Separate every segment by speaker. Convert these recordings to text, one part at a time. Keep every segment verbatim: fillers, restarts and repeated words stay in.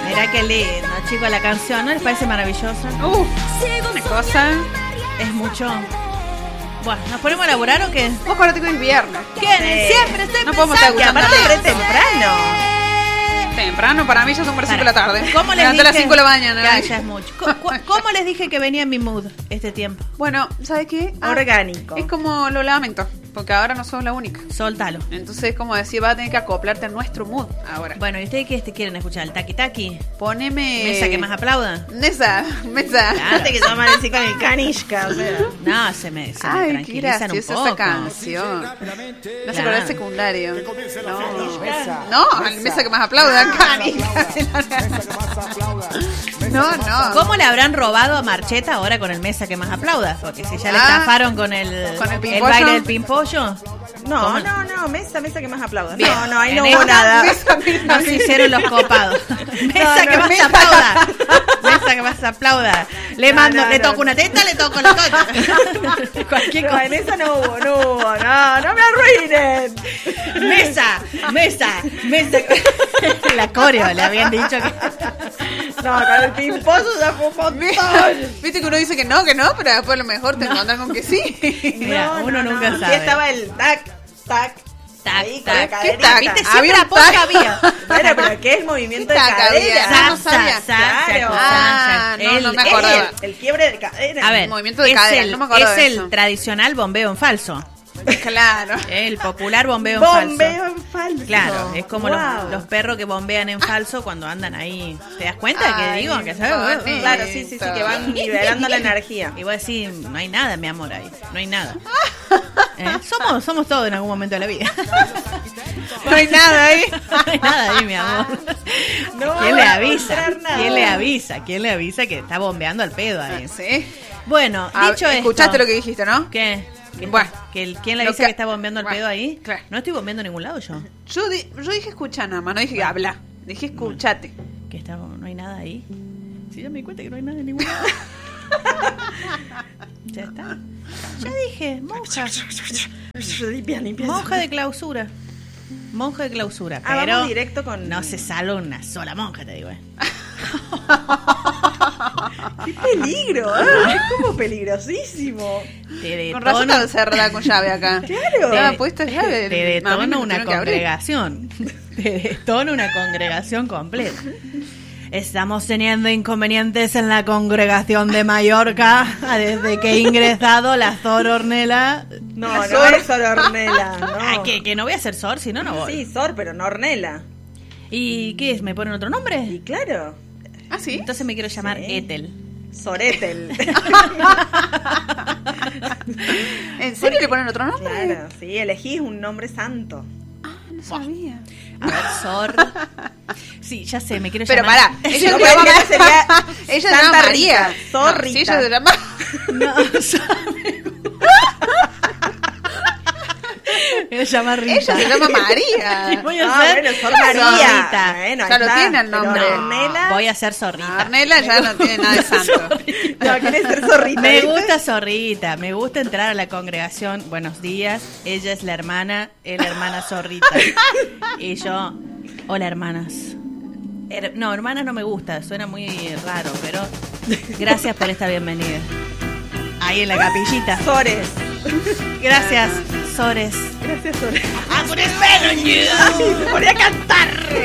Speaker 1: Mirá qué lindo, chicos, la canción, ¿no les parece maravillosa?
Speaker 2: Uh, una cosa.
Speaker 1: Es mucho. Bueno, ¿nos ponemos a laburar o qué?
Speaker 2: Vos acordate que es viernes.
Speaker 1: ¿Quién?
Speaker 3: Sí.
Speaker 1: Siempre estoy
Speaker 2: No podemos estar
Speaker 1: pensando.
Speaker 2: escuchando
Speaker 3: aparte
Speaker 2: esto.
Speaker 3: re temprano.
Speaker 2: Temprano, para mí ya son las cinco de la tarde.
Speaker 1: ¿Cómo les
Speaker 2: Levanté a las
Speaker 1: dije?
Speaker 2: cinco de la mañana.
Speaker 1: Ya, ya es mucho. ¿Cómo, cómo les dije que venía en mi mood este tiempo?
Speaker 2: Bueno, ¿sabes qué? Ah,
Speaker 3: Orgánico.
Speaker 2: es como lo lamento, porque ahora no sos la única.
Speaker 1: Soltalo.
Speaker 2: Entonces es como decir, vas a tener que acoplarte a nuestro mood ahora.
Speaker 1: Bueno, ¿y ustedes qué quieren escuchar? ¿El taqui taqui?
Speaker 2: Poneme...
Speaker 1: ¿Mesa que más aplauda?
Speaker 2: Mesa, mesa.
Speaker 3: Fíjate que yo amanecí con el canishka, o sea.
Speaker 1: No, se me, se me
Speaker 2: Ay, qué
Speaker 1: tranquilizan un
Speaker 2: graciosa
Speaker 1: poco.
Speaker 2: esa canción. No se
Speaker 1: Claro.
Speaker 2: acuerda del secundario. No,
Speaker 4: Mesa.
Speaker 2: no, el mesa que más aplauda. No, no.
Speaker 1: ¿Cómo le habrán robado a Marcheta ahora con el mesa que más aplauda? Porque si ya le
Speaker 2: Ah,
Speaker 1: estafaron con el,
Speaker 2: con el
Speaker 1: el
Speaker 2: pimpollo.
Speaker 1: baile del pimpollo.
Speaker 3: No,
Speaker 1: ¿Cómo?
Speaker 3: no, no, mesa, mesa que más aplauda.
Speaker 1: Bien.
Speaker 3: No, no, ahí no
Speaker 1: En
Speaker 3: hubo
Speaker 1: esta
Speaker 3: nada.
Speaker 2: Mesa, mesa,
Speaker 1: No se hicieron los copados. Mesa
Speaker 3: No,
Speaker 1: que
Speaker 3: no,
Speaker 1: más
Speaker 3: mesa.
Speaker 1: aplauda. Mesa que más aplauda. Le
Speaker 3: No,
Speaker 1: mando,
Speaker 3: no,
Speaker 1: le
Speaker 3: no,
Speaker 1: toco
Speaker 3: no.
Speaker 1: una teta, le toco la coca. Cualquier
Speaker 3: No,
Speaker 1: cosa.
Speaker 3: en esa no hubo, no hubo, no, no me arruinen.
Speaker 1: Mesa, mesa, mesa. La coreo, le habían dicho que.
Speaker 3: No, con el pimposo ya fue un montón.
Speaker 2: Viste que uno dice que no, que no, pero después a lo mejor te encuentran con que sí.
Speaker 1: Mira, uno nunca
Speaker 3: Sí
Speaker 1: sabe.
Speaker 3: estaba el tac, tac,
Speaker 1: Tac,
Speaker 3: ahí con
Speaker 1: tac,
Speaker 3: la
Speaker 1: ¿qué
Speaker 3: caderita.
Speaker 1: tac? ¿Viste? Siempre
Speaker 2: Había un
Speaker 1: apoya
Speaker 2: tac.
Speaker 1: había.
Speaker 3: Bueno, pero ¿qué es movimiento de
Speaker 2: Tac,
Speaker 3: cadera?
Speaker 2: había. no
Speaker 1: Sa,
Speaker 2: sabía.
Speaker 1: sa, sa,
Speaker 3: Claro.
Speaker 1: sa,
Speaker 2: Ah,
Speaker 1: sa,
Speaker 2: no,
Speaker 1: el-
Speaker 2: no me
Speaker 3: Es
Speaker 2: acordaba.
Speaker 3: el, el quiebre de cadera.
Speaker 1: A ver,
Speaker 2: Movimiento de
Speaker 1: es
Speaker 2: cadera,
Speaker 1: el,
Speaker 2: no me acuerdo
Speaker 1: es
Speaker 2: de
Speaker 1: el
Speaker 2: eso.
Speaker 1: tradicional bombeo en falso.
Speaker 2: Claro.
Speaker 1: El popular bombeo en
Speaker 3: Bombeo
Speaker 1: falso.
Speaker 3: en falso.
Speaker 1: Claro, es como
Speaker 3: Wow.
Speaker 1: los, los perros que bombean en falso cuando andan ahí. ¿Te das cuenta que
Speaker 2: Ay,
Speaker 1: digo? Que
Speaker 2: bonito.
Speaker 3: Claro, sí, sí, sí, que van liberando la energía.
Speaker 1: Y vos decís, no hay nada, mi amor, ahí. No hay nada. ¿Eh? Somos, somos todos en algún momento de la vida.
Speaker 2: No hay nada ahí.
Speaker 1: No hay nada ahí, mi amor.
Speaker 3: No
Speaker 1: ¿Quién le
Speaker 3: va a
Speaker 1: avisa?
Speaker 3: encontrar nada.
Speaker 1: ¿Quién le avisa? ¿Quién le avisa que está bombeando al pedo ahí?
Speaker 2: Sí.
Speaker 1: Bueno,
Speaker 2: Ah,
Speaker 1: dicho esto.
Speaker 2: escuchaste lo que dijiste, ¿no?
Speaker 1: ¿Qué? ¿Qué?
Speaker 2: Bueno.
Speaker 1: ¿Que el- ¿Quién le
Speaker 2: Lo
Speaker 1: avisa
Speaker 2: que-
Speaker 1: que está bombeando el
Speaker 2: Bueno,
Speaker 1: pedo ahí?
Speaker 2: claro.
Speaker 1: No estoy bombeando en ningún lado yo.
Speaker 2: Yo, di- yo dije escucha nada más, no dije habla. Dije escuchate.
Speaker 1: Que está, no hay nada ahí. Sí, ya me di cuenta que no hay nada en ningún lado. Ya está. Ya dije, monja.
Speaker 3: Limpia, limpia.
Speaker 1: Monja de clausura. Monja de clausura.
Speaker 3: Ah,
Speaker 1: Pero
Speaker 3: vamos directo con...
Speaker 1: no se salva una sola monja, te digo. ¿eh?
Speaker 3: ¡Qué peligro! ¿Eh? Es como peligrosísimo.
Speaker 1: Te
Speaker 2: Con razón
Speaker 1: detono,
Speaker 2: estaba cerrada con llave acá.
Speaker 3: Claro.
Speaker 2: Estaba puesta llave.
Speaker 1: te
Speaker 2: Mami,
Speaker 1: detono
Speaker 2: me
Speaker 1: una
Speaker 2: tuvieron que abrir.
Speaker 1: congregación. Te detono una congregación completa. Estamos teniendo inconvenientes en la congregación de Mallorca desde que he ingresado la Sor Ornella.
Speaker 3: No,
Speaker 2: La
Speaker 3: no
Speaker 2: Sor.
Speaker 3: es Sor Ornella, no.
Speaker 1: Ah, que, que no voy a ser Sor, si no, no voy.
Speaker 3: Sí, Sor, pero no Ornella.
Speaker 1: ¿Y qué es? ¿Me ponen otro nombre?
Speaker 3: Y claro,
Speaker 2: Ah, sí.
Speaker 1: Entonces me quiero llamar
Speaker 3: Sí.
Speaker 1: Ethel.
Speaker 3: Soretel.
Speaker 2: ¿En serio le ponen otro nombre?
Speaker 3: Claro, sí, elegís un nombre santo.
Speaker 2: Ah, no sabía.
Speaker 1: A ver, Sor. Sí, ya sé, me quiero
Speaker 2: Pero
Speaker 1: llamar.
Speaker 2: pará, ella
Speaker 3: No,
Speaker 2: se
Speaker 3: pero
Speaker 2: llama
Speaker 3: ella sería
Speaker 2: ella se
Speaker 3: Santa
Speaker 2: llama
Speaker 3: Rita,
Speaker 2: María.
Speaker 3: Sor
Speaker 2: No,
Speaker 3: Rita.
Speaker 2: sí, ella se llama
Speaker 1: No, me llama Rita.
Speaker 2: Ella se llama
Speaker 1: Y
Speaker 2: María.
Speaker 1: voy a
Speaker 3: Ah,
Speaker 1: ser
Speaker 3: bueno, Sor María.
Speaker 1: Sorrita.
Speaker 3: Bueno, ahí
Speaker 2: Ya lo
Speaker 3: está.
Speaker 2: tiene el
Speaker 3: Pero
Speaker 2: nombre.
Speaker 3: Ornella.
Speaker 1: Voy a ser Zorrita.
Speaker 2: Arnela ya no tiene nada de santo.
Speaker 3: No, quiere ser zorrita.
Speaker 1: Me
Speaker 3: ¿viste?
Speaker 1: gusta Zorrita, me gusta entrar a la congregación. Buenos días, ella es la hermana, es la hermana Zorrita. Y yo, hola hermanas. Her- no, hermanas no me gusta, suena muy raro, pero gracias por esta bienvenida. Ahí en la capillita.
Speaker 3: Sores.
Speaker 1: Gracias, Sores.
Speaker 3: Gracias, Sores.
Speaker 1: I put a spell on you.
Speaker 3: Ay, se ponía a cantar.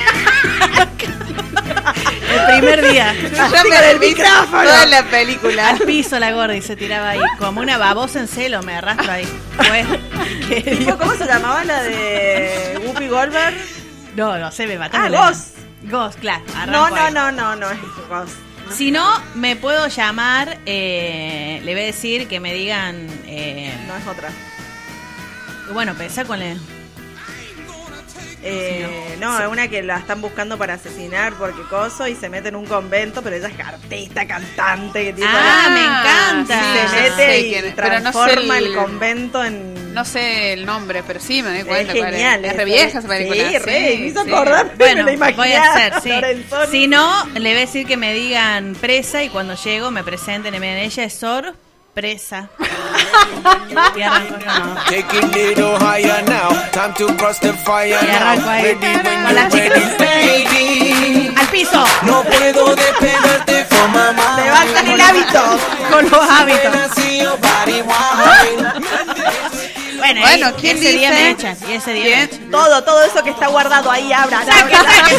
Speaker 1: El primer día.
Speaker 2: Ya
Speaker 3: Así
Speaker 2: me
Speaker 3: con el
Speaker 2: vi
Speaker 3: micrófono.
Speaker 2: toda la película.
Speaker 1: Al piso la gorda y se tiraba ahí. Como una babosa en celo, me arrastro ahí. Pues, ¿qué digo?
Speaker 3: ¿Cómo se llamaba la de Whoopi Goldberg?
Speaker 1: No, no sé, me mataste.
Speaker 3: Ah,
Speaker 1: la-
Speaker 3: Ghost.
Speaker 1: Ghost, claro.
Speaker 3: No,
Speaker 1: arranco
Speaker 3: no,
Speaker 1: ahí.
Speaker 3: no, no, no es Ghost.
Speaker 1: Si no, me puedo llamar, eh, le voy a decir que me digan, eh,
Speaker 3: No es otra.
Speaker 1: bueno, pensá con el...
Speaker 3: Eh, no, es una que la están buscando para asesinar porque coso y se mete en un convento, pero ella es artista, cantante, que tiene
Speaker 1: Ah,
Speaker 3: toda-
Speaker 1: me encanta.
Speaker 3: y
Speaker 2: Sí,
Speaker 3: se
Speaker 2: ya
Speaker 3: mete
Speaker 2: sé
Speaker 3: y
Speaker 2: quién es, pero no sé
Speaker 3: transforma
Speaker 2: el-
Speaker 3: el... convento en...
Speaker 2: No sé el nombre, pero sí me doy
Speaker 3: es
Speaker 2: cuenta. cuál
Speaker 3: genial.
Speaker 2: Es re vieja esa película.
Speaker 3: Sí, re, me hizo
Speaker 2: sí.
Speaker 3: acordar, me
Speaker 1: Bueno,
Speaker 3: la imaginé
Speaker 1: voy a hacer,
Speaker 3: a
Speaker 1: sí.
Speaker 3: Lorenzoni.
Speaker 1: Si no, le voy a decir que me digan presa y cuando llego me presenten y me digan, ella es Sor Presa. Y arranco, no.
Speaker 4: Take it little higher now. Time to cross the fire
Speaker 1: Y arranco
Speaker 4: now.
Speaker 1: ahí
Speaker 4: Ready when
Speaker 1: con la
Speaker 4: you're
Speaker 1: chica.
Speaker 4: ready, baby.
Speaker 1: ¡Al piso!
Speaker 4: No puedo
Speaker 3: hábitos.
Speaker 1: Con los hábitos. Bueno,
Speaker 2: Bueno,
Speaker 1: ahí,
Speaker 2: ¿quién
Speaker 1: ese día
Speaker 2: dice?
Speaker 1: me echan. Y ese día me
Speaker 2: ¿Quién?
Speaker 1: echan.
Speaker 3: Todo, todo eso que está guardado ahí, abra, abra, abra.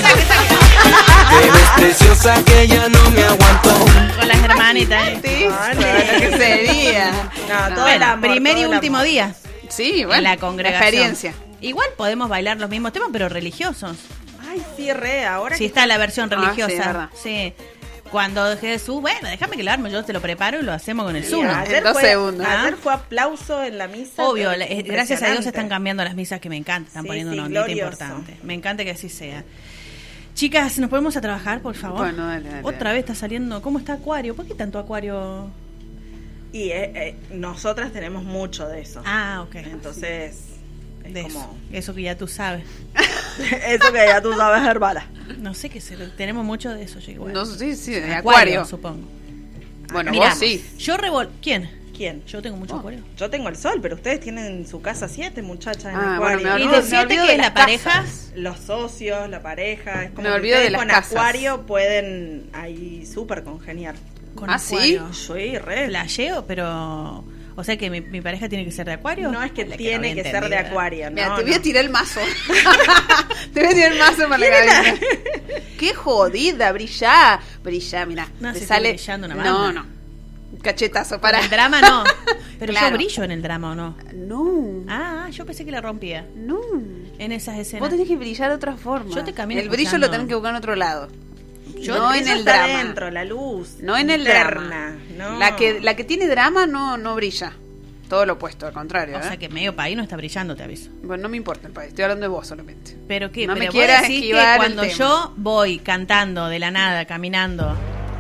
Speaker 4: Eres preciosa que ya no me aguanto.
Speaker 1: Con las hermanitas. ¿eh?
Speaker 2: Sí,
Speaker 3: Vale.
Speaker 2: lo que sería.
Speaker 3: No, todo
Speaker 1: Bueno,
Speaker 3: el amor,
Speaker 1: primer
Speaker 3: todo
Speaker 1: y
Speaker 3: el
Speaker 1: último
Speaker 3: amor.
Speaker 1: día
Speaker 2: Sí, bueno.
Speaker 1: en la congregación.
Speaker 2: Experiencia.
Speaker 1: Igual podemos bailar los mismos temas, pero religiosos.
Speaker 3: Ay, sí, re, ahora
Speaker 1: Sí,
Speaker 3: que
Speaker 1: está la versión
Speaker 2: Ah, sí, es
Speaker 1: religiosa.
Speaker 2: verdad.
Speaker 1: Sí. Cuando Jesús, bueno, déjame que lo arme, yo te lo preparo y lo hacemos con el
Speaker 3: Sí,
Speaker 1: Zoom.
Speaker 3: ayer,
Speaker 2: En dos
Speaker 3: fue,
Speaker 2: segundos.
Speaker 3: ayer
Speaker 1: Ah.
Speaker 3: fue aplauso en la misa.
Speaker 1: Obvio,
Speaker 3: pero
Speaker 1: la- eh, gracias a Dios
Speaker 3: impresionante.
Speaker 1: están cambiando las misas que me encantan, están
Speaker 3: Sí,
Speaker 1: poniendo
Speaker 3: sí,
Speaker 1: una ondita
Speaker 3: glorioso.
Speaker 1: importante. Me encanta que así sea. Chicas, ¿nos podemos a trabajar, por favor?
Speaker 2: Bueno, dale, dale,
Speaker 1: Otra
Speaker 2: dale.
Speaker 1: vez está saliendo. ¿Cómo está Acuario? ¿Por qué tanto Acuario?
Speaker 3: Y eh, eh, nosotras tenemos mucho de eso.
Speaker 1: Ah, ok.
Speaker 3: Entonces, es
Speaker 1: De
Speaker 3: como...
Speaker 1: eso. Eso que ya tú sabes.
Speaker 3: eso que ya tú sabes, Herbala.
Speaker 1: No sé qué sé, tenemos mucho de eso yo igual.
Speaker 2: No, sí, sí, de
Speaker 1: Acuario,
Speaker 2: acuario.
Speaker 1: supongo.
Speaker 2: Bueno,
Speaker 1: Mirá,
Speaker 2: vos sí.
Speaker 1: Yo revol... ¿Quién?
Speaker 3: ¿Quién?
Speaker 1: Yo tengo mucho
Speaker 2: Oh.
Speaker 1: Acuario.
Speaker 3: Yo tengo el sol, pero ustedes tienen en su casa siete muchachas en
Speaker 2: Ah, bueno,
Speaker 3: acuario.
Speaker 2: me
Speaker 1: ¿Y
Speaker 2: olvido-
Speaker 1: de
Speaker 2: me
Speaker 1: siete
Speaker 2: olvido
Speaker 1: que
Speaker 2: de
Speaker 1: es la
Speaker 2: las
Speaker 1: pareja?
Speaker 2: casas.
Speaker 3: Los socios, la pareja, es como
Speaker 2: Me
Speaker 3: que
Speaker 2: olvido de
Speaker 3: ustedes
Speaker 2: las
Speaker 3: con
Speaker 2: casas.
Speaker 3: acuario pueden ahí súper congeniar.
Speaker 1: Con
Speaker 2: Ah,
Speaker 1: Acuario.
Speaker 3: Sí, re.
Speaker 1: Flasheo, pero... O sea que mi, mi pareja tiene que ser de Acuario.
Speaker 3: No es que
Speaker 1: La
Speaker 3: tiene
Speaker 1: no
Speaker 3: que,
Speaker 1: había
Speaker 3: ser de
Speaker 1: entendido.
Speaker 3: acuario,
Speaker 2: Mira,
Speaker 3: no,
Speaker 2: te voy a
Speaker 3: no.
Speaker 2: tirar el mazo. Te voy a tirar el mazo para la cabeza. Qué jodida, brilla. Brilla, mira.
Speaker 1: No,
Speaker 2: te
Speaker 1: si
Speaker 2: sale.
Speaker 1: estoy brillando una
Speaker 2: no,
Speaker 1: banda.
Speaker 2: no. Cachetazo
Speaker 1: Para
Speaker 2: para.
Speaker 1: el drama no. Pero
Speaker 2: Claro.
Speaker 1: yo brillo en el drama, ¿o no?
Speaker 2: No.
Speaker 1: Ah, yo pensé que la rompía
Speaker 2: No.
Speaker 1: en esas escenas.
Speaker 2: Vos tenés que brillar de otra forma.
Speaker 1: Yo te camino
Speaker 2: El brillo
Speaker 1: escuchando.
Speaker 2: lo tenés que buscar en otro lado.
Speaker 1: Yo-
Speaker 2: no
Speaker 3: Eso
Speaker 2: en el
Speaker 3: está
Speaker 2: drama.
Speaker 3: dentro, la luz.
Speaker 2: No en el
Speaker 3: interna,
Speaker 2: drama.
Speaker 3: no.
Speaker 2: La que la que tiene drama no no brilla. Todo lo opuesto, al contrario.
Speaker 1: O
Speaker 2: ¿eh?
Speaker 1: sea que medio país no está brillando, te aviso.
Speaker 2: Bueno, no me importa el país. Estoy hablando de vos solamente.
Speaker 1: Pero qué,
Speaker 2: No me
Speaker 1: pero vos
Speaker 2: quieras
Speaker 1: decís
Speaker 2: esquivar
Speaker 1: que
Speaker 2: el
Speaker 1: cuando
Speaker 2: tema.
Speaker 1: yo voy cantando de la nada, caminando.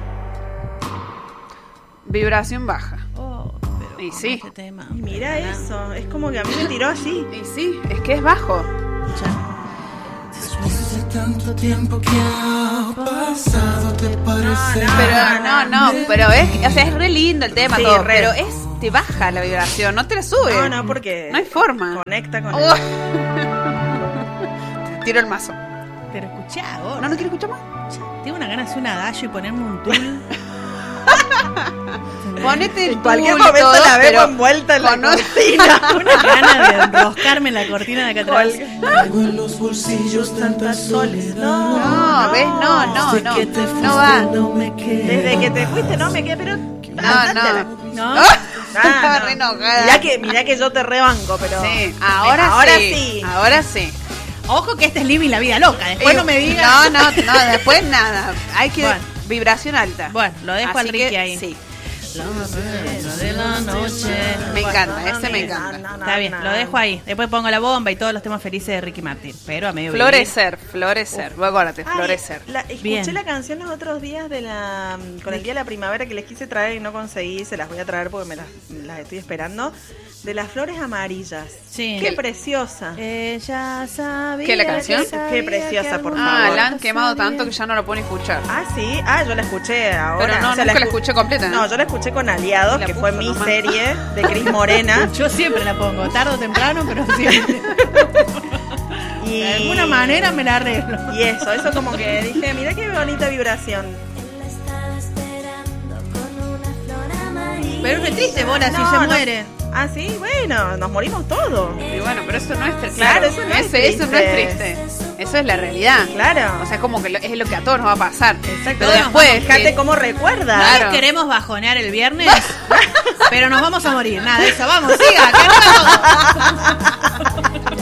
Speaker 2: Vibración baja.
Speaker 1: Oh, pero
Speaker 2: Y
Speaker 1: ¿cómo
Speaker 2: sí.
Speaker 1: este tema?
Speaker 3: Y mira eso, es como que a mí me tiró así.
Speaker 2: Y sí, es que es bajo.
Speaker 4: Después de tanto tiempo que ha pasado, ¿te parece?
Speaker 2: Pero no, no, pero es, o sea, es re lindo el tema
Speaker 3: Sí,
Speaker 2: todo,
Speaker 3: re.
Speaker 2: pero es te baja la vibración, no te la sube.
Speaker 3: No, no, porque
Speaker 2: No hay forma.
Speaker 3: conecta con
Speaker 2: Oh.
Speaker 3: el...
Speaker 2: Te tiro el mazo.
Speaker 1: Pero escuchá, vos.
Speaker 2: ¿No, no quiero escuchar más?
Speaker 1: Tengo una gana de hacer un adagio y ponerme un tul.
Speaker 2: Ponete el
Speaker 3: En cualquier
Speaker 2: tul y
Speaker 3: momento
Speaker 2: todo,
Speaker 3: la veo
Speaker 2: pero
Speaker 3: envuelta en la
Speaker 2: con-
Speaker 3: cortina.
Speaker 1: Una gana de enroscarme en la cortina de acá atrás.
Speaker 4: Traigo en los bolsillos tanta soledad.
Speaker 2: No, ¿ves? No, no,
Speaker 4: Desde
Speaker 2: no.
Speaker 4: que te fuiste
Speaker 2: No va.
Speaker 4: no me queda.
Speaker 3: Desde que te fuiste no me quedé, pero...
Speaker 2: No, no.
Speaker 1: ¿No?
Speaker 2: Estaba
Speaker 3: Ah,
Speaker 2: re
Speaker 3: no.
Speaker 2: enojada.
Speaker 3: Mirá que, mirá que yo te rebanco, pero...
Speaker 2: Sí, ahora,
Speaker 3: Ahora
Speaker 2: sí.
Speaker 3: sí.
Speaker 2: Ahora sí.
Speaker 1: Ojo que este es living la vida loca. Después
Speaker 2: Eh,
Speaker 1: no me digas.
Speaker 2: No, no, no, después nada. Hay que
Speaker 1: Bueno.
Speaker 2: vibración alta.
Speaker 1: Bueno, lo dejo
Speaker 2: Así
Speaker 1: al Ricky
Speaker 2: que,
Speaker 1: ahí.
Speaker 2: Sí.
Speaker 1: La reina de la noche.
Speaker 2: Me encanta,
Speaker 3: no,
Speaker 2: ese me
Speaker 3: no,
Speaker 2: encanta.
Speaker 3: no, no,
Speaker 1: Está bien,
Speaker 3: no.
Speaker 1: lo dejo ahí. Después pongo la bomba y todos los temas felices de Ricky Martin. Pero a medio
Speaker 2: Florecer, florecer. Luego acuérdate,
Speaker 3: Ay,
Speaker 2: florecer.
Speaker 3: la- escuché
Speaker 1: Bien.
Speaker 3: la canción los otros días de la con el día de la primavera que les quise traer y no conseguí, se las voy a traer porque me las, las estoy esperando, de las flores amarillas.
Speaker 1: Sí.
Speaker 3: Qué preciosa.
Speaker 1: Ella sabía.
Speaker 2: ¿Qué, la canción?
Speaker 1: que sabía
Speaker 3: Qué preciosa,
Speaker 1: que
Speaker 3: por
Speaker 1: algún
Speaker 2: Ah,
Speaker 3: favor.
Speaker 2: la han
Speaker 1: día
Speaker 2: quemado
Speaker 1: sabía.
Speaker 2: tanto que ya no lo pueden escuchar.
Speaker 3: Ah, sí. Ah, yo la escuché ahora.
Speaker 2: Pero no,
Speaker 3: O sea,
Speaker 2: nunca la
Speaker 3: escu-
Speaker 2: escuché completa, ¿no?
Speaker 3: No, yo la escuché con Aliados,
Speaker 2: La
Speaker 3: que
Speaker 2: puso
Speaker 3: fue mi
Speaker 2: nomás.
Speaker 3: serie de Cris Morena.
Speaker 1: Yo siempre la pongo, tarde o temprano, pero siempre.
Speaker 3: Y
Speaker 1: De alguna manera me la arreglo.
Speaker 3: Y eso, eso como que dije, mira qué bonita vibración.
Speaker 1: Pero es re triste, bola, si
Speaker 3: No,
Speaker 1: se
Speaker 3: no.
Speaker 1: mueren.
Speaker 3: Ah, sí, bueno, nos morimos todos.
Speaker 2: Y bueno, pero eso no es triste.
Speaker 3: Claro, eso no es
Speaker 2: Ese- eso no es
Speaker 3: triste.
Speaker 2: triste. Eso es la realidad.
Speaker 3: Claro.
Speaker 2: O sea, como que lo- es lo que a todos nos va a pasar.
Speaker 3: Exacto.
Speaker 2: Pero
Speaker 3: Bueno,
Speaker 2: después.
Speaker 3: fíjate
Speaker 2: que-
Speaker 3: cómo recuerda.
Speaker 2: Claro.
Speaker 1: Queremos bajonear el viernes, pero nos vamos a morir. Nada de eso, vamos, siga, que no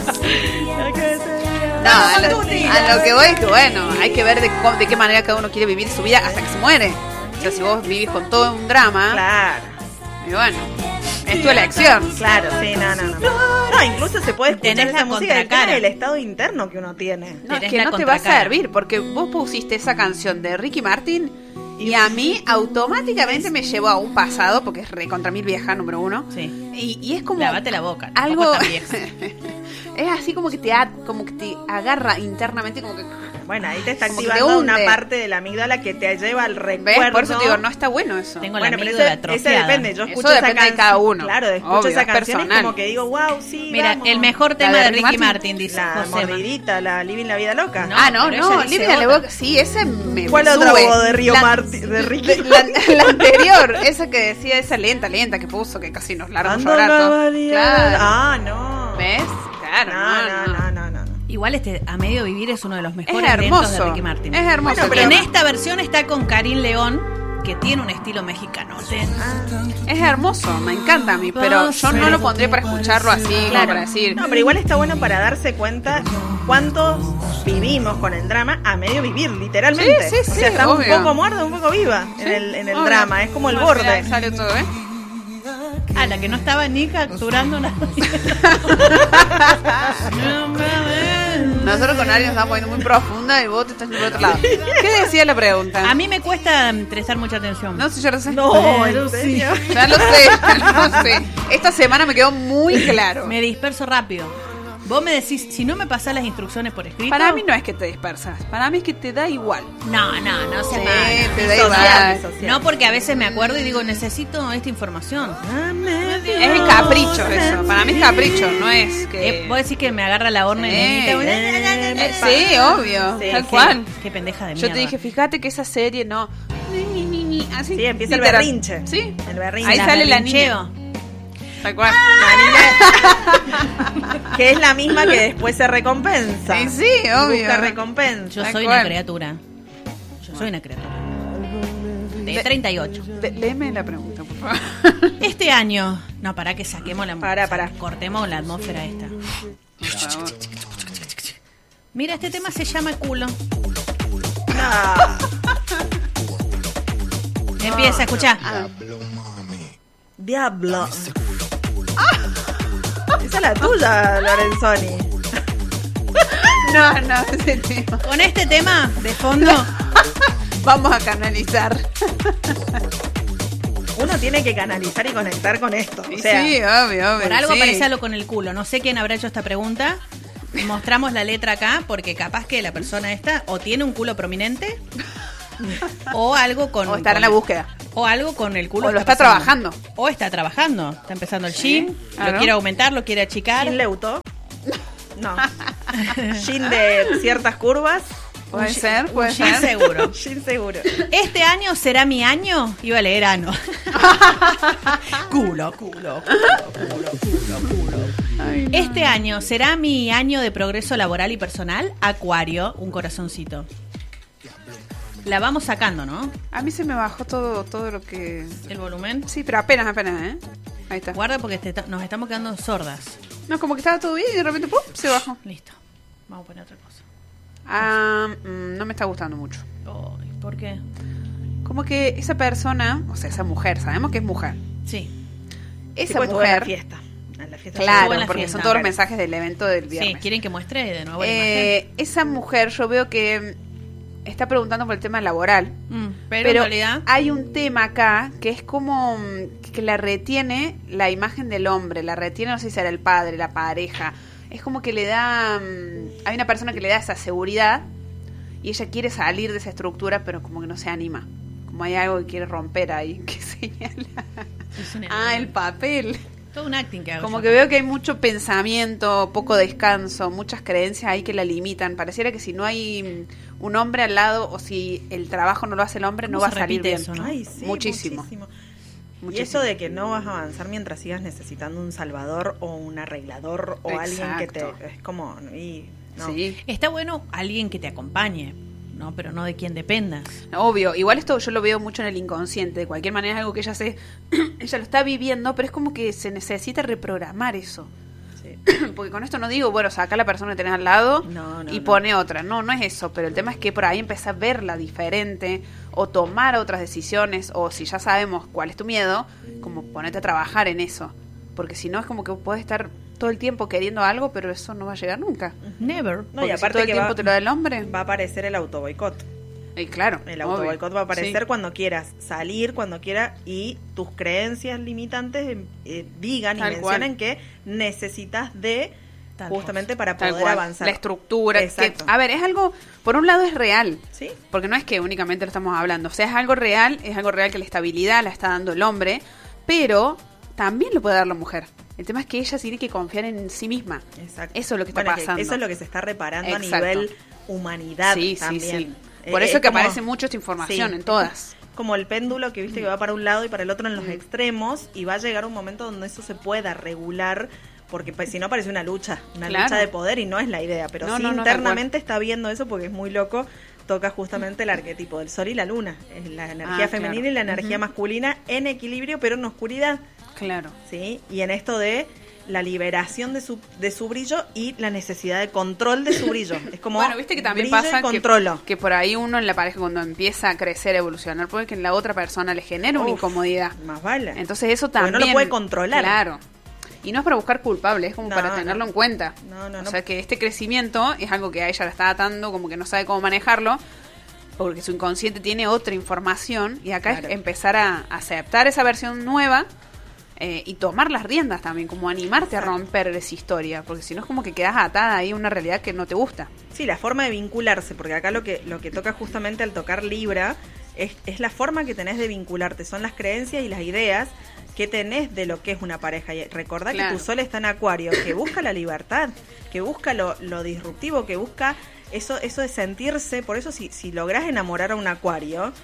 Speaker 2: No, a lo, a lo que voy es que, bueno, hay que ver de, cómo- de qué manera cada uno quiere vivir su vida hasta que se muere. O sea, si vos vivís con todo un drama,
Speaker 3: Claro,
Speaker 2: y bueno, es tu elección.
Speaker 3: claro, sí, no, no, no. No, incluso se puede escuchar
Speaker 1: Tenés
Speaker 3: esa
Speaker 1: la
Speaker 3: música del
Speaker 1: contracara.
Speaker 3: el estado interno que uno tiene.
Speaker 2: No, es
Speaker 1: Tenés
Speaker 2: que
Speaker 1: la
Speaker 2: no te va a
Speaker 1: contracara.
Speaker 2: servir, porque vos pusiste esa canción de Ricky Martin y a mí automáticamente me llevó a un pasado, porque es re contra mil vieja, número uno.
Speaker 1: Sí.
Speaker 2: Y, y es como
Speaker 1: Lávate la boca,
Speaker 2: algo
Speaker 1: tampoco tan vieja.
Speaker 2: Es así como que te a- como que te agarra internamente, como que
Speaker 3: Bueno, ahí te está
Speaker 2: como que te
Speaker 3: activando una
Speaker 2: hunde.
Speaker 3: parte de la amígala que te lleva al
Speaker 2: ¿ves?
Speaker 3: recuerdo.
Speaker 2: Por eso te digo, no está bueno eso.
Speaker 1: Tengo
Speaker 3: Bueno,
Speaker 1: la
Speaker 3: pero
Speaker 1: amígdala
Speaker 3: ese, ese
Speaker 1: atrofiada.
Speaker 3: depende. Yo
Speaker 2: Eso
Speaker 3: escucho esa
Speaker 2: depende de
Speaker 3: canción-
Speaker 2: cada uno.
Speaker 3: Claro, escucho
Speaker 2: Obvio,
Speaker 3: esa
Speaker 2: es
Speaker 3: canción y
Speaker 2: personal.
Speaker 3: como que digo, wow, sí,
Speaker 1: Mira,
Speaker 3: vamos.
Speaker 1: el mejor tema
Speaker 2: de
Speaker 1: de
Speaker 2: Ricky
Speaker 1: Ricky
Speaker 2: Martin.
Speaker 1: Martin, dice
Speaker 3: La
Speaker 1: Josema.
Speaker 3: mordidita, la Living la Vida Loca.
Speaker 1: No,
Speaker 2: ah, no,
Speaker 1: pero
Speaker 2: no,
Speaker 1: ella dice
Speaker 2: Living la
Speaker 1: otra.
Speaker 2: Boca, sí, ese me
Speaker 3: ¿Cuál
Speaker 2: me
Speaker 3: otra
Speaker 2: sube.
Speaker 3: voz de Río
Speaker 2: La-
Speaker 3: Martin? De Ricky.
Speaker 2: de- la, la anterior, esa que decía, esa lenta, lenta que puso, que casi nos largó
Speaker 3: Ando
Speaker 2: llorar todo.
Speaker 3: caballear.
Speaker 2: Claro.
Speaker 3: Ah, no.
Speaker 2: ¿Ves? Claro,
Speaker 3: No, no, no, no, no. no.
Speaker 1: Igual este A Medio Vivir es uno de los
Speaker 2: Es
Speaker 1: mejores lentos de
Speaker 2: hermoso.
Speaker 1: Ricky Martin.
Speaker 2: Es hermoso.
Speaker 3: Bueno,
Speaker 1: Y
Speaker 3: pero-
Speaker 1: en esta versión está con Karim León, que tiene un estilo mexicano. ¿sí?
Speaker 2: Es hermoso, me encanta a mí, pero yo no lo pondría para escucharlo así, como
Speaker 3: Claro.
Speaker 2: para decir.
Speaker 3: No, pero igual está bueno para darse cuenta cuántos vivimos con el drama a medio vivir, literalmente.
Speaker 2: Sí, sí,
Speaker 3: o
Speaker 2: sí,
Speaker 3: sea, está
Speaker 2: obvio.
Speaker 3: un poco muerta, un poco viva en
Speaker 2: Sí,
Speaker 3: el, en el
Speaker 2: obvio.
Speaker 3: drama. Es como el
Speaker 2: Ah,
Speaker 3: borde.
Speaker 2: mirá, sale todo, ¿eh?
Speaker 1: Ah, la que no estaba ni capturando nada.
Speaker 2: Nosotros con Ari nos estamos poniendo muy profunda y vos te estás yendo por otro lado. ¿Qué decía la pregunta?
Speaker 1: A mí me cuesta mm, prestar mucha atención.
Speaker 2: No sé, yo lo sé.
Speaker 3: No,
Speaker 1: Pero
Speaker 3: en
Speaker 1: sí.
Speaker 3: serio.
Speaker 2: Ya lo sé, ya lo sé. Esta semana me quedó muy claro.
Speaker 1: Me disperso rápido. Vos me decís, si no me pasás las instrucciones por escrito.
Speaker 2: Para mí no es que te dispersas, para mí es que te da igual.
Speaker 1: No, no, no seas
Speaker 2: Sí,
Speaker 1: mala.
Speaker 2: te da
Speaker 3: Social,
Speaker 2: igual.
Speaker 3: social.
Speaker 1: No, porque a veces me acuerdo y digo, necesito esta información.
Speaker 3: A medio-
Speaker 2: Es el capricho eso, para mí es capricho, no es que...
Speaker 1: Eh, vos decís que me agarra la horna y
Speaker 2: Sí,
Speaker 1: nenita, bueno,
Speaker 2: eh, sí, obvio,
Speaker 3: Sí,
Speaker 2: tal
Speaker 3: sí.
Speaker 2: cual.
Speaker 1: Qué pendeja de
Speaker 2: Yo
Speaker 1: mierda.
Speaker 2: te dije, fíjate que esa serie no... Ni, ni, ni, ni, así,
Speaker 3: Sí, empieza el
Speaker 2: literal.
Speaker 3: berrinche.
Speaker 2: Sí,
Speaker 3: El berrinche.
Speaker 2: ahí
Speaker 1: La
Speaker 2: sale la
Speaker 1: berrincheo.
Speaker 2: niña. Tal cual.
Speaker 3: La niña- que es la misma que después se recompensa.
Speaker 2: Sí, sí,
Speaker 3: Y
Speaker 2: obvio.
Speaker 3: Busca recompensa.
Speaker 1: Yo
Speaker 2: Tal
Speaker 1: soy
Speaker 2: cual.
Speaker 1: una criatura. Yo soy una criatura. De treinta y ocho.
Speaker 2: Le- léeme la pregunta, por favor.
Speaker 1: Este año. No, para que saquemos la.
Speaker 3: Pará, pará.
Speaker 1: Cortemos la atmósfera esta.
Speaker 2: Por favor.
Speaker 1: Mira, este tema se llama culo.
Speaker 3: No.
Speaker 1: Empieza, escuchá.
Speaker 2: Ah,
Speaker 3: Diablo. Esa es la tuya, Lorenzoni.
Speaker 2: no, no, ese tema.
Speaker 1: Con este tema de fondo.
Speaker 2: Vamos a canalizar.
Speaker 3: Uno tiene que canalizar y conectar con esto. O sea,
Speaker 2: Sí, obvio, obvio.
Speaker 1: Por algo
Speaker 2: sí.
Speaker 1: parece algo con el culo. No sé quién habrá hecho esta pregunta. Mostramos la letra acá porque capaz que la persona esta o tiene un culo prominente o algo con...
Speaker 2: O estar
Speaker 1: con-
Speaker 2: en la búsqueda.
Speaker 1: O algo con el culo.
Speaker 2: O lo está
Speaker 1: pasando.
Speaker 2: trabajando.
Speaker 1: O está trabajando. Está empezando el
Speaker 2: Sí,
Speaker 1: gym.
Speaker 2: claro.
Speaker 1: Lo quiere aumentar, lo quiere achicar.
Speaker 3: Gin Leuto. No. Gin de ciertas curvas.
Speaker 2: Puede
Speaker 1: Un
Speaker 2: ser,
Speaker 1: gin-
Speaker 2: puede
Speaker 1: un gin
Speaker 2: ser.
Speaker 1: seguro.
Speaker 3: Gin seguro.
Speaker 1: Este año será mi año. Iba a leer ano. culo, culo, culo, culo, culo, culo.
Speaker 2: Ay, no.
Speaker 1: Este año será mi año de progreso laboral y personal. Acuario, un corazoncito. La vamos sacando, ¿no?
Speaker 2: A mí se me bajó todo, todo lo que...
Speaker 1: El volumen.
Speaker 2: Sí, pero apenas, apenas, ¿eh? Ahí está.
Speaker 1: Guarda porque te- nos estamos quedando sordas.
Speaker 2: No, como que estaba todo bien y de repente, ¡pum!, se bajó.
Speaker 1: Listo. Vamos a poner otra cosa.
Speaker 2: Ah, mm, no me está gustando mucho.
Speaker 1: Ay, ¿por qué?
Speaker 2: Como que esa persona, o sea, esa mujer, sabemos que es mujer.
Speaker 1: Sí.
Speaker 2: Esa
Speaker 3: Tipo, estuve en la
Speaker 2: mujer...
Speaker 3: fiesta. En la fiesta
Speaker 2: Claro,
Speaker 1: Estuvo en la
Speaker 2: porque
Speaker 1: fiesta.
Speaker 2: son todos los
Speaker 3: Claro.
Speaker 2: mensajes del evento del
Speaker 1: Sí,
Speaker 2: viernes.
Speaker 1: ¿quieren que muestre de nuevo la
Speaker 2: Eh, esa mujer, yo veo que mm, está preguntando por el tema laboral.
Speaker 1: imagen? Mm, pero, en realidad...
Speaker 2: hay un tema acá que es como mm, que la retiene la imagen del hombre, la retiene, no sé si será el padre, la pareja. Es como que le da... mm, hay una persona que le da esa seguridad y ella quiere salir de esa estructura, pero como que no se anima. Como hay algo que quiere romper ahí, que señala.
Speaker 1: es una-
Speaker 2: Ah, el papel.
Speaker 1: Todo un acting que hago
Speaker 2: Como
Speaker 1: yo.
Speaker 2: que veo que hay mucho pensamiento, poco descanso, muchas creencias ahí que la limitan. Pareciera que si no hay mm, un hombre al lado o si el trabajo no lo hace el hombre, no
Speaker 1: ¿Cómo
Speaker 2: va a
Speaker 1: se
Speaker 2: salir
Speaker 1: repite
Speaker 2: bien.
Speaker 1: eso, no?
Speaker 3: Ay, sí,
Speaker 2: Muchísimo.
Speaker 3: muchísimo. Y
Speaker 2: Muchísimo.
Speaker 3: eso de que no vas a avanzar mientras sigas necesitando un salvador o un arreglador o alguien que te...
Speaker 2: Exacto.
Speaker 3: Es como... Y, no.
Speaker 2: Sí,
Speaker 1: Está bueno alguien que te acompañe, ¿no? Pero no de quien dependas.
Speaker 2: obvio. Igual esto yo lo veo mucho en el inconsciente. De cualquier manera es algo que ella se, ella lo está viviendo, pero es como que se necesita reprogramar eso.
Speaker 3: Sí.
Speaker 2: Porque con esto no digo, bueno, saca a la persona que tenés al lado
Speaker 3: No, no,
Speaker 2: y
Speaker 3: no.
Speaker 2: pone otra. No, no es eso. Pero el tema es que por ahí empezás a verla diferente o tomar otras decisiones. O si ya sabemos cuál es tu miedo, como ponerte a trabajar en eso. Porque si no es como que puedes estar todo el tiempo queriendo algo, pero eso no va a llegar nunca.
Speaker 1: Never.
Speaker 3: No,
Speaker 2: Porque
Speaker 3: y
Speaker 2: si
Speaker 3: aparte
Speaker 2: todo el
Speaker 3: que
Speaker 2: tiempo
Speaker 3: va,
Speaker 2: te lo da el hombre.
Speaker 3: va a aparecer el autoboicot.
Speaker 2: Y claro.
Speaker 3: El
Speaker 2: obvio.
Speaker 3: autoboicot va a aparecer
Speaker 2: Sí.
Speaker 3: cuando quieras salir, cuando quieras, y tus creencias limitantes eh, digan y
Speaker 2: Tal
Speaker 3: mencionen
Speaker 2: cual.
Speaker 3: que necesitas de
Speaker 1: Tal
Speaker 3: justamente para
Speaker 2: Tal
Speaker 3: poder
Speaker 2: cual.
Speaker 3: avanzar.
Speaker 2: La estructura. Que,
Speaker 3: Exacto.
Speaker 2: a ver, es algo, por un lado es real.
Speaker 3: ¿Sí?
Speaker 2: Porque no es que únicamente lo estamos hablando. O sea, es algo real, es algo real que la estabilidad la está dando el hombre, pero también lo puede dar la mujer. El tema es que ella tiene que confiar en sí misma.
Speaker 3: Exacto.
Speaker 2: Eso es lo que está
Speaker 3: Bueno, que
Speaker 2: pasando.
Speaker 3: eso es lo que se está reparando
Speaker 2: Exacto.
Speaker 3: a nivel humanidad
Speaker 2: Sí, sí,
Speaker 3: también.
Speaker 2: sí. Por
Speaker 3: Eh,
Speaker 2: eso
Speaker 3: es
Speaker 2: que
Speaker 3: como-
Speaker 2: aparece mucho esta información
Speaker 3: sí.
Speaker 2: en todas.
Speaker 3: Como el péndulo que viste que va para un lado y para el otro en los
Speaker 2: Mm.
Speaker 3: extremos, y va a llegar un momento donde eso se pueda regular, porque pues, si no parece una lucha, una
Speaker 2: Claro.
Speaker 3: lucha de poder, y no es la idea, pero
Speaker 2: No,
Speaker 3: sí
Speaker 2: no, no, tal
Speaker 3: internamente está viendo eso porque es muy loco. Toca justamente el arquetipo del sol y la luna, es la energía
Speaker 2: Ah,
Speaker 3: femenina
Speaker 2: claro.
Speaker 3: y la energía
Speaker 2: Ujú.
Speaker 3: masculina en equilibrio, pero en oscuridad.
Speaker 2: Claro.
Speaker 3: ¿Sí? Y en esto de la liberación de su, de su brillo y la necesidad de control de su brillo. Es como
Speaker 2: Bueno, viste que también
Speaker 3: brillo y
Speaker 2: pasa que,
Speaker 3: controlo.
Speaker 2: que por ahí uno en la pareja cuando empieza a crecer, a evolucionar, puede que en la otra persona le genere una
Speaker 3: Uf,
Speaker 2: incomodidad.
Speaker 3: Más vale.
Speaker 2: Entonces eso
Speaker 3: Porque
Speaker 2: también...
Speaker 3: no lo puede controlar.
Speaker 2: Claro. Y no es para buscar culpables, es como
Speaker 3: No,
Speaker 2: para
Speaker 3: no.
Speaker 2: tenerlo en cuenta.
Speaker 3: No, no,
Speaker 2: o
Speaker 3: no.
Speaker 2: sea que este crecimiento es algo que a ella la está atando, como que no sabe cómo manejarlo, porque su inconsciente tiene otra información, y acá
Speaker 3: Claro.
Speaker 2: es empezar a aceptar esa versión nueva eh, y tomar las riendas también, como animarte
Speaker 3: Exacto.
Speaker 2: a romper esa historia, porque si no es como que quedas atada ahí a una realidad que no te gusta.
Speaker 3: Sí, la forma de vincularse, porque acá lo que, lo que toca justamente al tocar Libra es, es la forma que tenés de vincularte, son las creencias y las ideas que tenés de lo que es una pareja. Y recordá
Speaker 2: Claro.
Speaker 3: que tu sol está en Acuario, que busca la libertad, que busca lo, lo disruptivo, que busca eso, eso de sentirse. Por eso si, si lográs enamorar a un Acuario,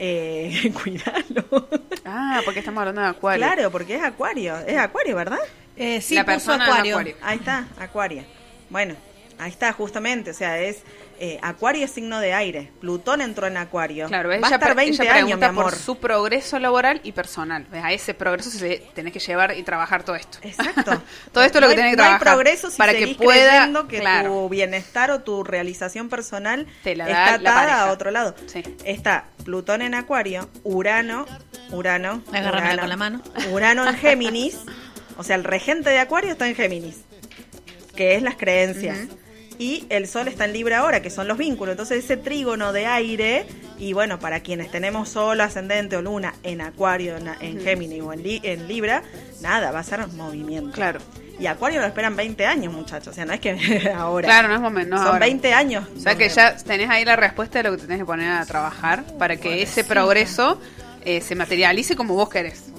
Speaker 3: eh, cuidalo.
Speaker 2: Ah, porque estamos hablando de Acuario.
Speaker 3: Claro, porque es Acuario, es Acuario, ¿verdad?
Speaker 1: Eh, sí,
Speaker 2: La
Speaker 1: puso
Speaker 2: persona es
Speaker 1: Acuario.
Speaker 2: Acuario.
Speaker 3: Ahí está, Acuario. Bueno, ahí está justamente, o sea, es eh, Acuario es signo de aire. Plutón entró en Acuario.
Speaker 2: Claro,
Speaker 3: va
Speaker 2: ella,
Speaker 3: a estar
Speaker 2: pre-
Speaker 3: veinte
Speaker 2: ella
Speaker 3: años, mi
Speaker 2: pregunta
Speaker 3: amor.
Speaker 2: por su progreso laboral y personal. ¿Ves? A ese progreso se tenés que llevar y trabajar todo esto.
Speaker 3: Exacto.
Speaker 2: Todo esto es lo que
Speaker 3: No hay-
Speaker 2: tenés que
Speaker 3: no hay
Speaker 2: trabajar
Speaker 3: progreso si
Speaker 2: para
Speaker 3: seguís
Speaker 2: que pueda-
Speaker 3: creyendo que
Speaker 2: claro.
Speaker 3: tu bienestar o tu realización personal
Speaker 2: Te la da
Speaker 3: está
Speaker 2: la
Speaker 3: atada
Speaker 2: pareja.
Speaker 3: a otro lado.
Speaker 2: Sí.
Speaker 3: Está Plutón en Acuario, Urano, Urano,
Speaker 1: Agárramela
Speaker 3: Urano,
Speaker 1: con la mano.
Speaker 3: Urano en Géminis, o sea, el regente de Acuario está en Géminis, que es las creencias.
Speaker 2: Ujú.
Speaker 3: Y el Sol está en Libra ahora, que son los vínculos. Entonces ese trígono de aire, y bueno, para quienes tenemos Sol, ascendente o Luna en Acuario, en, en
Speaker 2: Ujú.
Speaker 3: Géminis o en, Li- en Libra, nada, va a ser movimiento.
Speaker 2: Claro.
Speaker 3: Y Acuario lo esperan veinte años, muchachos. O sea, no es que ahora.
Speaker 2: Claro, no es momento. no
Speaker 3: Son
Speaker 2: ahora.
Speaker 3: veinte años.
Speaker 2: O sea que ya tenés ahí la respuesta de lo que tenés que poner a trabajar para que ese progreso eh, se materialice como vos querés.